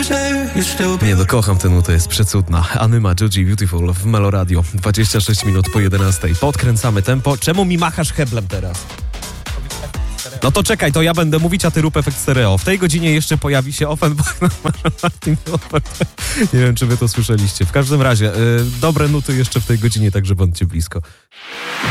Nie dokocham tę nutę, jest przecudna. Anyma, Joji Beautiful w Melo Radio. 26 minut po 11. Podkręcamy tempo. Czemu mi machasz heblem teraz? No to czekaj, to ja będę mówić, a ty rób efekt stereo. W tej godzinie jeszcze pojawi się Offenbach na Martin. Nie wiem, czy wy to słyszeliście. W każdym razie, dobre nuty jeszcze w tej godzinie, także bądźcie blisko.